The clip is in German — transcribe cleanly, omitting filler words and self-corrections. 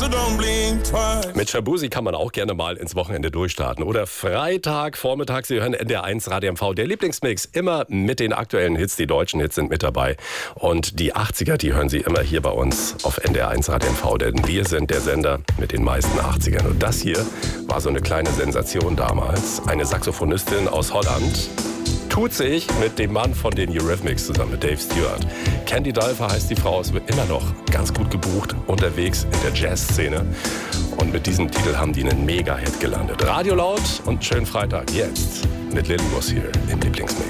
so don't blink twice. Mit Shabuzi kann man auch gerne mal ins Wochenende durchstarten. Oder Freitag, Vormittag, Sie hören NDR1 Radio MV, der Lieblingsmix. Immer mit den aktuellen Hits, die deutschen Hits sind mit dabei. Und die 80er, die hören Sie immer hier bei uns auf NDR1 Radio MV. Denn wir sind der Sender mit den meisten 80ern. Und das hier war so eine kleine Sensation damals. Eine Saxophonistin aus Holland tut sich mit dem Mann von den Eurythmics zusammen, mit Dave Stewart. Candy Dulfer heißt die Frau, es wird immer noch ganz gut gebucht, unterwegs in der Jazzszene. Und mit diesem Titel haben die einen Mega-Hit gelandet. Radio laut und schönen Freitag jetzt mit Lil Mus hier im Lieblingsmix.